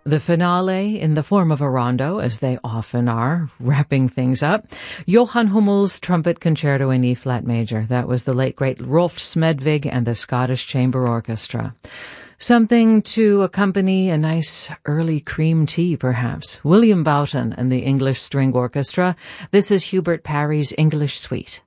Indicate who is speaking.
Speaker 1: The finale in the form of a rondo, as they often are, wrapping things up. Johann Hummel's Trumpet Concerto in E-flat major. That was the late, great Rolf Smedvig and the Scottish Chamber Orchestra. Something to accompany a nice early cream tea, perhaps. William Boughton and the English String Orchestra. This is Hubert Parry's English Suite.